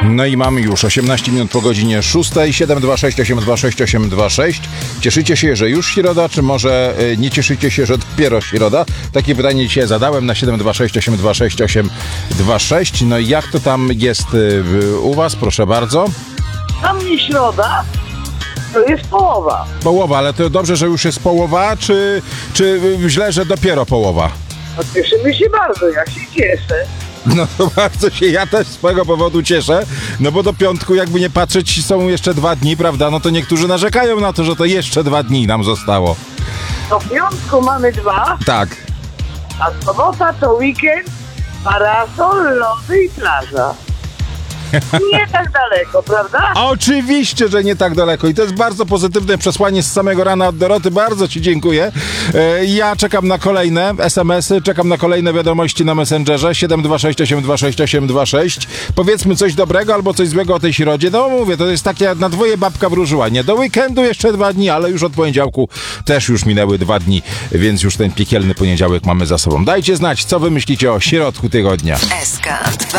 No i mamy już 18 minut po godzinie 6. 726 826 826. Cieszycie się, że już środa, czy może nie cieszycie się, że dopiero środa? Takie pytanie dzisiaj zadałem na 726 826 826. No i jak to tam jest u was? Proszę bardzo. Tam nie środa, to jest połowa. Połowa, ale to dobrze, że już jest połowa, czy źle, że dopiero połowa? No cieszymy się bardzo, ja się cieszę. No to bardzo się ja też z tego powodu cieszę, no bo do piątku, jakby nie patrzeć, są jeszcze 2 dni, prawda? No to niektórzy narzekają na to, że to jeszcze 2 dni nam zostało. Do piątku mamy 2, Tak. a sobota to weekend, parasol, lody i plaża. Nie tak daleko, prawda? Oczywiście, że nie tak daleko i to jest bardzo pozytywne przesłanie z samego rana od Doroty. Bardzo ci dziękuję. Ja czekam na kolejne SMS-y, czekam na kolejne wiadomości na Messengerze 726 826 826. Powiedzmy coś dobrego albo coś złego o tej środzie. No mówię, to jest takie na dwoje babka wróżyła. Nie, do weekendu jeszcze 2 dni, ale już od poniedziałku też już minęły 2 dni, więc już ten piekielny poniedziałek mamy za sobą. Dajcie znać, co wy myślicie o środku tygodnia. SK